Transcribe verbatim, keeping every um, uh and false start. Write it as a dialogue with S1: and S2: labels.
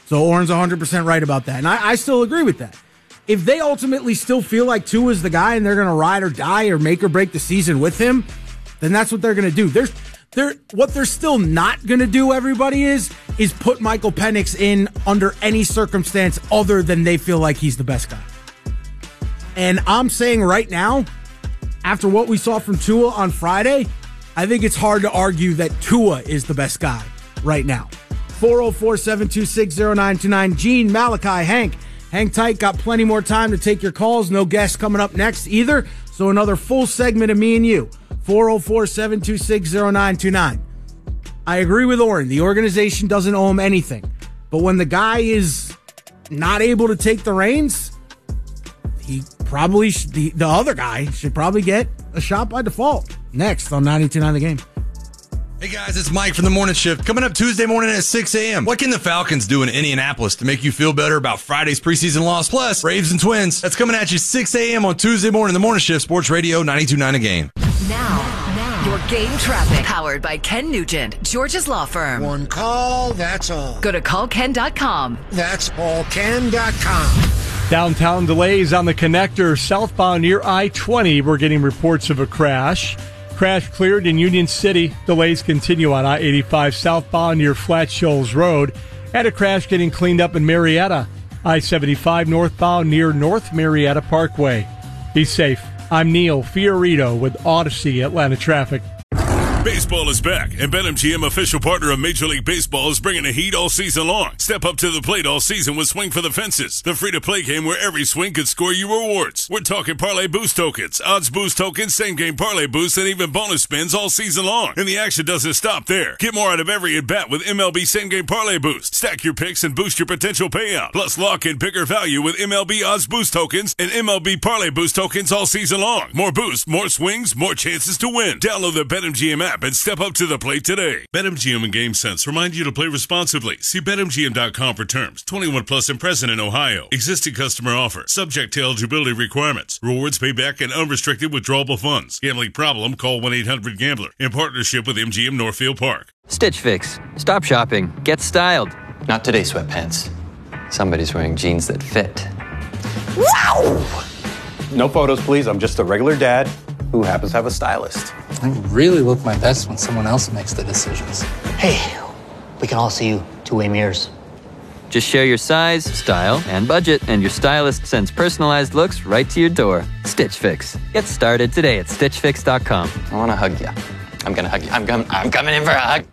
S1: So Oren's one hundred percent right about that. And I, I still agree with that. If they ultimately still feel like Tua is the guy and they're going to ride or die or make or break the season with him, then that's what they're going to do. There's, they're, what they're still not going to do, everybody, is, is put Michael Penix in under any circumstance other than they feel like he's the best guy. And I'm saying right now, after what we saw from Tua on Friday, I think it's hard to argue that Tua is the best guy right now. four oh four, seven two six, oh nine two nine. Gene, Malachi, Hank. Hang tight. Got plenty more time to take your calls. No guests coming up next either. So another full segment of me and you. four oh four, seven two six, oh nine two nine. I agree with Oren. The organization doesn't owe him anything. But when the guy is not able to take the reins, he probably, sh- the, the other guy should probably get a shot by default. Next on ninety-two point nine The Game.
S2: Hey guys, it's Mike from the Morning Shift. Coming up Tuesday morning at six a.m. What can the Falcons do in Indianapolis to make you feel better about Friday's preseason loss? Plus, Braves and Twins. That's coming at you six a.m. on Tuesday morning. The Morning Shift, Sports Radio ninety-two point nine The Game.
S3: Now, now, your game traffic. Powered by Ken Nugent, George's Law Firm.
S4: One call, that's all.
S3: Go to call ken dot com.
S4: That's all ken dot com.
S5: Downtown delays on the connector southbound near I twenty. We're getting reports of a crash. Crash cleared in Union City. Delays continue on I eighty-five southbound near Flat Shoals Road. And a crash getting cleaned up in Marietta. I seventy-five northbound near North Marietta Parkway. Be safe. I'm Neil Fiorito with Odyssey Atlanta Traffic.
S6: Baseball is back, and BetMGM, official partner of Major League Baseball, is bringing the heat all season long. Step up to the plate all season with Swing for the Fences, the free-to-play game where every swing could score you rewards. We're talking parlay boost tokens, odds boost tokens, same-game parlay boosts, and even bonus spins all season long. And the action doesn't stop there. Get more out of every at-bat with M L B same-game parlay boost. Stack your picks and boost your potential payout. Plus, lock in bigger value with M L B odds boost tokens and M L B parlay boost tokens all season long. More boosts, more swings, more chances to win. Download the BetMGM app and step up to the plate today. BetMGM and GameSense remind you to play responsibly. See Bet M G M dot com for terms. twenty-one plus and present in Ohio. Existing customer offer. Subject to eligibility requirements. Rewards payback and unrestricted withdrawable funds. Gambling problem? Call one eight hundred gambler. In partnership with M G M Northfield Park.
S7: Stitch Fix. Stop shopping. Get styled.
S8: Not today, sweatpants. Somebody's wearing jeans that fit. Wow!
S9: No photos, please. I'm just a regular dad who happens to have a stylist.
S10: I really look my best when someone else makes the decisions.
S11: Hey, we can all see you two-way mirrors.
S7: Just share your size, style, and budget, and your stylist sends personalized looks right to your door. Stitch Fix. Get started today at stitch fix dot com.
S8: I want to hug you. I'm going to hug you. I'm, com- I'm coming in for a hug.